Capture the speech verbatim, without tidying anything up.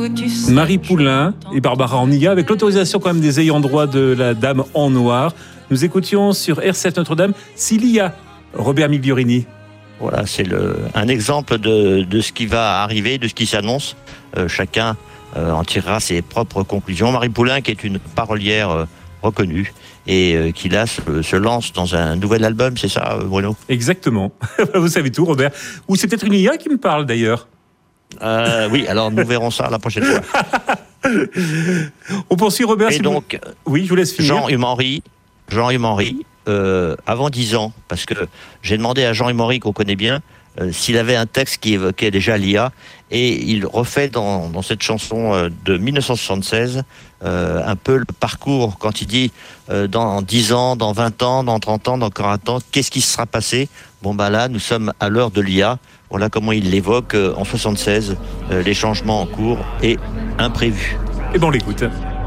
Marie Poulain et Barbara Orniga, avec l'autorisation quand même des ayants droit de la Dame en Noir. Nous écoutions sur R C F Notre-Dame Cilia, Robert Migliorini. Voilà, c'est le, un exemple de, de ce qui va arriver, de ce qui s'annonce. Euh, chacun euh, en tirera ses propres conclusions. Marie Poulain, qui est une parolière euh, reconnue et euh, qui là se, se lance dans un nouvel album, c'est ça, Bruno ? Exactement. Vous savez tout, Robert. Ou c'est peut-être une I A qui me parle d'ailleurs. Euh, oui, alors nous verrons ça la prochaine fois. On poursuit, Robert. Et si donc, vous... oui, je vous laisse finir. Jean-Hugues Henry, Jean-Hugues Henry, euh, avant dix ans, parce que j'ai demandé à Jean-Hugues Henry, qu'on connaît bien, euh, s'il avait un texte qui évoquait déjà l'I A, et il refait dans, dans cette chanson euh, de dix-neuf cent soixante-seize euh, un peu le parcours, quand il dit euh, dans dix ans, dans vingt ans, dans trente ans, dans quarante ans, qu'est-ce qui se sera passé ? Bon ben là, nous sommes à l'heure de l'I A. Voilà comment il l'évoque euh, en soixante-seize, euh, les changements en cours et imprévus. Et bon, on l'écoute.